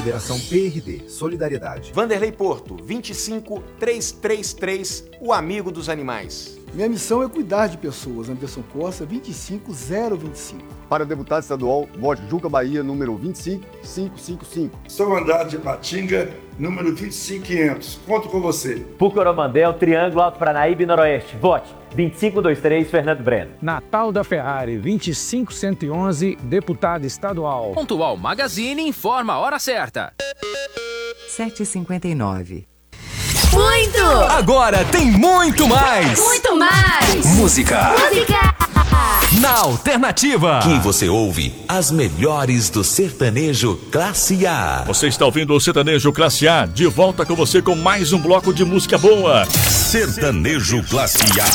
Federação PRD, Solidariedade. Vanderlei Porto, 25333, o amigo dos animais. Minha missão é cuidar de pessoas. Anderson Costa, 25025. Para deputado estadual, vote Juca Bahia, número 25555. Sou mandato de Patinga, número 25500. Conto com você. Por Coromandel, Triângulo Alto Paranaíba e Noroeste. Vote 2523, Fernando Breno. Natal da Ferrari, 25111, deputado estadual. Pontual Magazine informa a hora certa. 7h59. Muito! Agora tem muito mais! Muito mais! Música! Na Alternativa. Aqui você ouve as melhores do sertanejo Classe A. Você está ouvindo o Sertanejo Classe A, de volta com você com mais um bloco de música boa. Sertanejo Classe A.